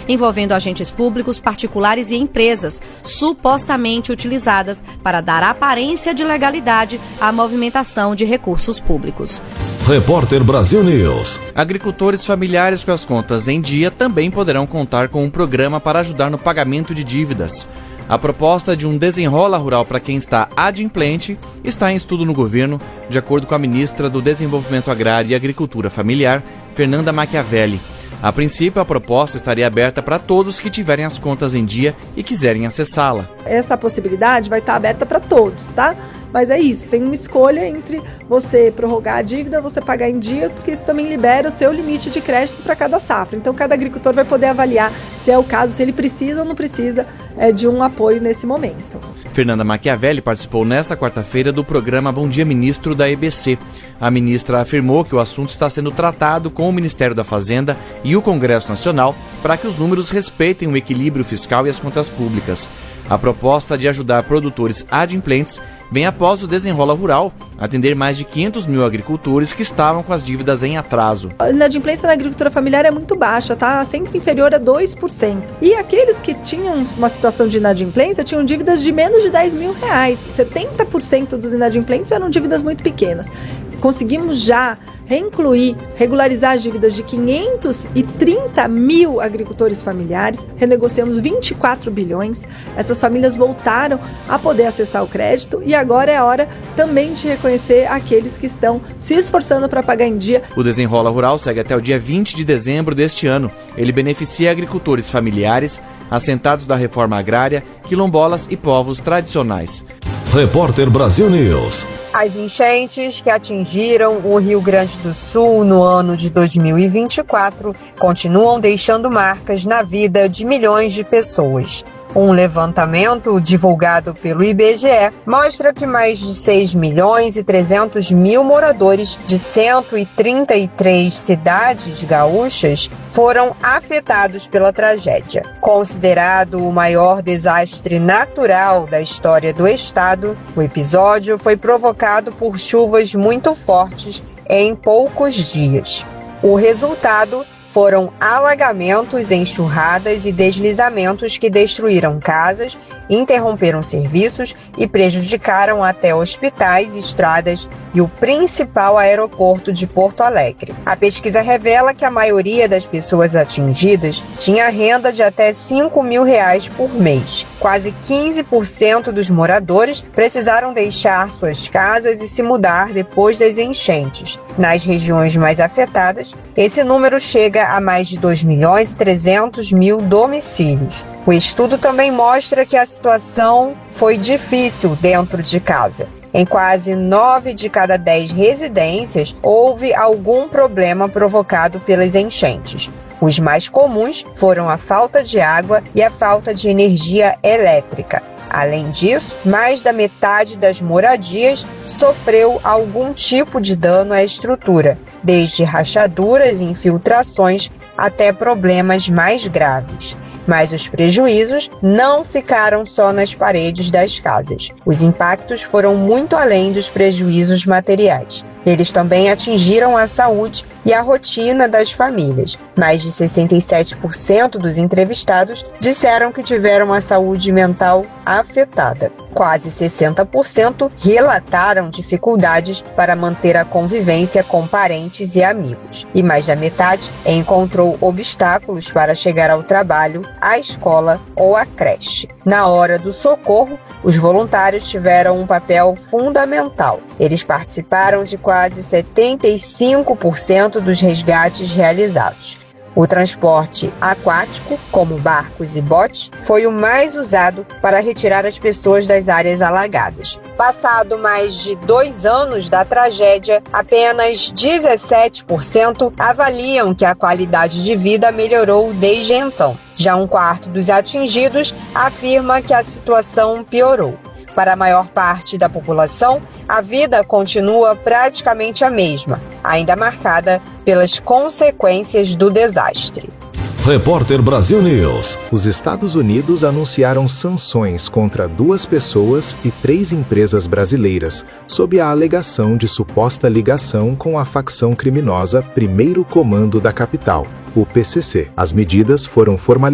envolvendo agentes públicos, particulares e empresas, supostamente utilizadas para dar aparência de legalidade à movimentação de recursos públicos. Repórter Brasil News. Agricultores familiares com as contas em dia também poderão contar com um programa para ajudar no pagamento de dívidas. A proposta de um desenrola rural para quem está adimplente está em estudo no governo, de acordo com a ministra do Desenvolvimento Agrário e Agricultura Familiar, Fernanda Machiavelli. A princípio, a proposta estaria aberta para todos que tiverem as contas em dia e quiserem acessá-la. Essa possibilidade vai estar aberta para todos, tá? Mas é isso, tem uma escolha entre você prorrogar a dívida, você pagar em dia, porque isso também libera o seu limite de crédito para cada safra. Então, cada agricultor vai poder avaliar se é o caso, se ele precisa ou não precisa de um apoio nesse momento. Fernanda Machiavelli participou nesta quarta-feira do programa Bom Dia Ministro da EBC. A ministra afirmou que o assunto está sendo tratado com o Ministério da Fazenda e o Congresso Nacional para que os números respeitem o equilíbrio fiscal e as contas públicas. A proposta de ajudar produtores adimplentes vem após o Desenrola Rural atender mais de 500 mil agricultores que estavam com as dívidas em atraso. A inadimplência na agricultura familiar é muito baixa, tá? Sempre inferior a 2%. E aqueles que tinham uma situação de inadimplência tinham dívidas de menos de R$10 mil. 70% dos inadimplentes eram dívidas muito pequenas. Conseguimos já regularizar as dívidas de 530 mil agricultores familiares, renegociamos 24 bilhões, essas famílias voltaram a poder acessar o crédito e agora é a hora também de reconhecer aqueles que estão se esforçando para pagar em dia. O Desenrola Rural segue até o dia 20 de dezembro deste ano. Ele beneficia agricultores familiares, assentados da reforma agrária, quilombolas e povos tradicionais. Repórter Brasil News. As enchentes que atingiram o Rio Grande do Sul no ano de 2024 continuam deixando marcas na vida de milhões de pessoas. Um levantamento divulgado pelo IBGE mostra que mais de 6 milhões e 300 mil moradores de 133 cidades gaúchas foram afetados pela tragédia. Considerado o maior desastre natural da história do estado, o episódio foi provocado por chuvas muito fortes em poucos dias. O resultado foram alagamentos, enxurradas e deslizamentos que destruíram casas, interromperam serviços e prejudicaram até hospitais, estradas e o principal aeroporto de Porto Alegre. A pesquisa revela que a maioria das pessoas atingidas tinha renda de até R$5 mil por mês. Quase 15% dos moradores precisaram deixar suas casas e se mudar depois das enchentes. Nas regiões mais afetadas, esse número chega a mais de 2 milhões e 300 mil domicílios. O estudo também mostra que a situação foi difícil dentro de casa. Em quase 9 de cada 10 residências, houve algum problema provocado pelas enchentes. Os mais comuns foram a falta de água e a falta de energia elétrica. Além disso, mais da metade das moradias sofreu algum tipo de dano à estrutura, desde rachaduras e infiltrações até problemas mais graves. Mas os prejuízos não ficaram só nas paredes das casas. Os impactos foram muito além dos prejuízos materiais. Eles também atingiram a saúde e a rotina das famílias. Mais de 67% dos entrevistados disseram que tiveram a saúde mental afetada. Quase 60% relataram dificuldades para manter a convivência com parentes e amigos. E mais da metade encontrou obstáculos para chegar ao trabalho, à escola ou à creche. Na hora do socorro, os voluntários tiveram um papel fundamental. Eles participaram de quase 75% dos resgates realizados. O transporte aquático, como barcos e botes, foi o mais usado para retirar as pessoas das áreas alagadas. Passado mais de 2 anos da tragédia, apenas 17% avaliam que a qualidade de vida melhorou desde então. Já 1/4 dos atingidos afirma que a situação piorou. Para a maior parte da população, a vida continua praticamente a mesma, ainda marcada pelas consequências do desastre. Repórter Brasil News. Os Estados Unidos anunciaram sanções contra 2 pessoas e 3 empresas brasileiras, sob a alegação de suposta ligação com a facção criminosa Primeiro Comando da Capital, o PCC. As medidas foram formalizadas